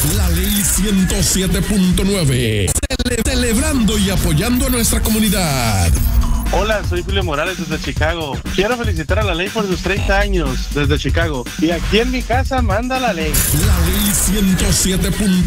La ley 107.9. Celebrando y apoyando a nuestra comunidad. Hola, soy Julio Morales desde Chicago. Quiero felicitar a la ley por sus 30 años desde Chicago. Y aquí en mi casa manda la ley. La ley 107.